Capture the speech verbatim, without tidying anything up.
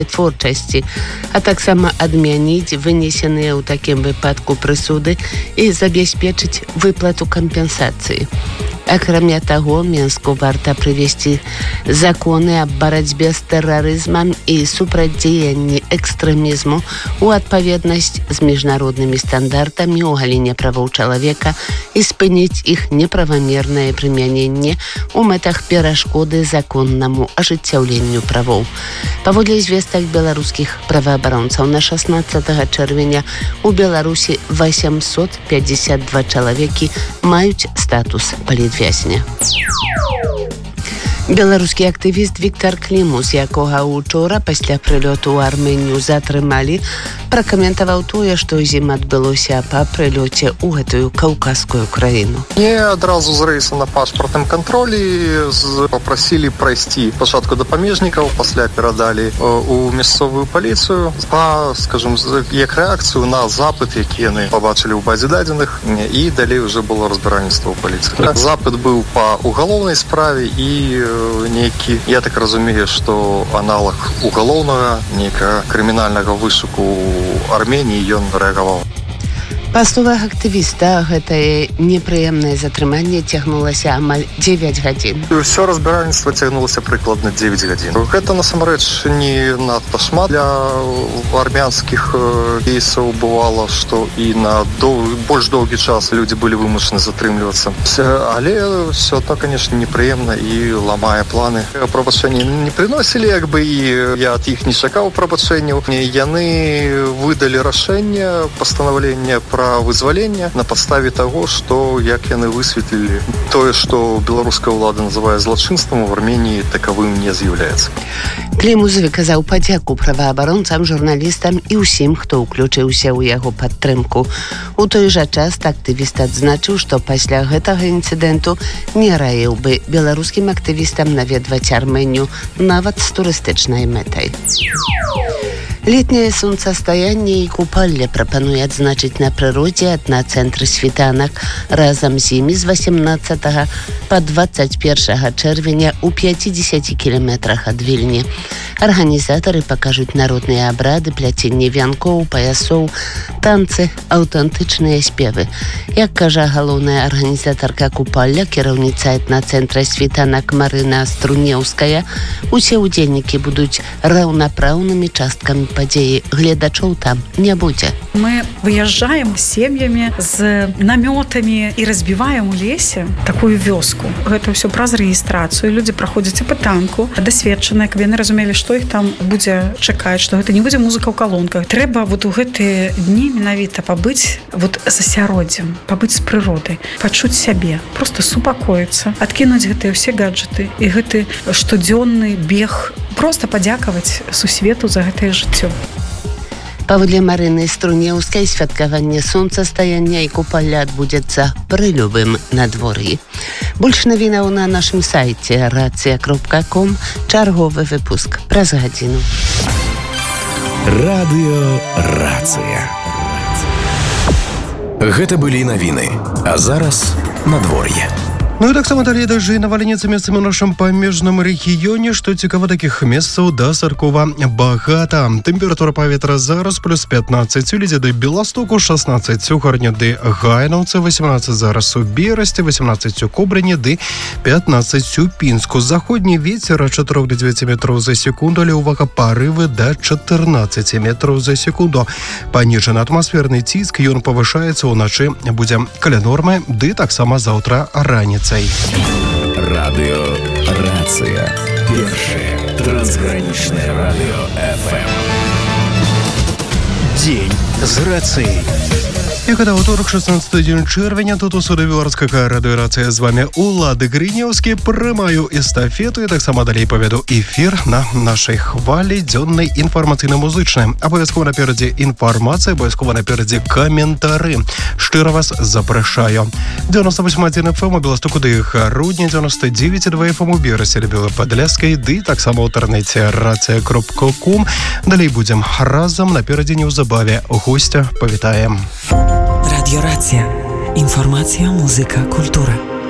творчасці, а таксама адмяніць вынесеныя ў такім выпадку прысуды і забяспечыць выплату кампенсацыі. Акрамя таго, Мінску варта прывесці законы аб барацьбе з тэрарызмам і супрацьдзеянні экстрэмізму ў адпаведнасць з міжнароднымі стандартамі ў галіне правоў чалавека і спыніць іх неправамернае прымяненне ў мэтах перашкоды законнаму ажыццяўленню правоў. Паводле звестак беларускіх праваабаронцаў, на шаснаццатага чэрвеня у Беларусі восемьсот пятьдесят два чалавекі маюць статус палітвязня. Беларускі актывіст Віктор Клімус, якога учора пасля прылёту ў Арменію затрымалі, пракаментаваў тое, што з ім адбылося па прылёце ў гэтую каўказскую краіну. Мне адразу з рэйса на пашпартным кантролі папрасілі прайсці спачатку да памежнікаў, пасля перадалі у мясцовую паліцыю па, скажем, як рэакцыю на запыт, які яны пабачылі ў базе дадзеных, і далей уже было разбіральніцтва ў паліцыі. Запыт быў па угалоўнай справе і нейкі, я так разумею, што аналаг угалоўнага, нейкага крымінальнага вышуку ў Арменіі ён рэагаваў. Па словах актывіста, гэтае непрыемнае затрыманне цягнулася амаль дзевяць гадзін. Усё разбіральніцтва цягнулася прыкладна дзевяць гадзін. Гэта, насамрэч, не надта шмат. Для армянскіх кейсаў бывала, што і на дол... больш доўгі час людзі былі вымушаны затрымлівацца. Але ўсё адно, канешне, непрыемна і ламае планы. Прабачэнні не прыносілі, як бы, і я ад іх не чакаў прабачэнняў. Яны выдалі рашэнне, пастанаўленне пра вызвалення на падставе таго, што, як яны высветлілі, тое, што беларуская ўлада называе злачынствам, у Арменіі такавым не з'яўляецца. Клімус выказаў падзяку праваабаронцам, журналістам і ўсім, хто ўключыўся ў яго падтрымку. У той жа час актывіст адзначыў, што пасля гэтага інцыдэнту не раіў бы беларускім актывістам наведваць Арменію нават з турыстычнай мэтай. Летняе сонцастаянне і купалле прапануе адзначыць на прыродзе этна-цэнтры «Світанак» разам з імі з восемнадцатага па двадцать першага чэрвеня ў пяцідзесяці кіламетрах ад Вільні. Арганізатары пакажуць народныя абрады, пляценне вянкоў, паясоў, танцы, аўтэнтычныя спевы. Як кажа галоўная арганізатарка купалля, кіраўніца этна-цэнтра «Світанак» Марына Струнеўская, усе ўдзельнікі будуць раўнапраўнымі часткамі падзеі, гледачоў там не будзе. Мы выязджаем з сем'ямі, з намётамі і разбіваем у лесе такую вёску. Гэта ўсё праз рэгістрацыю. Людзі праходзяць апытанку, дасведчаныя, каб яны разумелі, што іх там будзе чакаць, што гэта не будзе музыка ў калонках. Трэба вот у гэтыя дні менавіта пабыць вот з асяроддзем, пабыць з прыродай, пачуць сябе, проста супакоіцца, адкінуць гэтыя ўсе гаджеты і гэты штодзённы бег, проста падзякаваць сусвету за гэтае жыццё. Паводле Марыны Струнеўскай, святкаванне сонцастаяння і купалля адбудзецца пры любым надвор'і. Больш навінаў на нашым сайце рацыя кропка ком. Чарговы выпуск праз гадзіну. Радыё Рацыя. Гэта былі навіны, а зараз надвор'е. Ну і таксама далей дажджы і навальніцы месцамі ў нашым памежным рэгіёне, што цікава, такіх месцаў дастаткова багата. Тэмпература паветра зараз плюс пятнадцаць у Лідзе ды Беластоку, шаснаццаць у Гарні ды Гайнаўцы, восемнадцаць зараз у Берасці, восемнадцаць у Кобрыні ды пятнадцаць у Пінску. Заходні вецер ад чатырох да дзевяці метраў за секунду, але ўвага, парывы да чатырнаццаці метраў за секунду. Паніжаны атмасферны ціск, ён павышаецца, уначы будзе каля нормы, ды таксама заўтра раніцай. Радыё Рацыя. Першае трансгранічнае радыё эф эм. Дзень з рацыяй. І гэта ўторак, шаснаццаты дзень чэрвеня, тут у суды беларускага радыёрацыя. З вами Улады Грыніўскі, прымаю эстафету і таксама далей павяду эфір на нашай хвалі дзённай інфармацыйна-музычнай. Абавязкова наперадзе інфармацыя, абавязкова наперадзе каментары. Шчыра вас запрашаю. дзевяносто восемь адзін эф эм у Беластоку ды Гародні, дзевяносто девять два эф эм у Берасе, Белападляскай, ды таксама ў інтэрнэце рацыя кропка ком. Далей будзем разам, наперадзе неўзабаве госця павітаем. Radio Racja. Informacja, muzyka, kultura.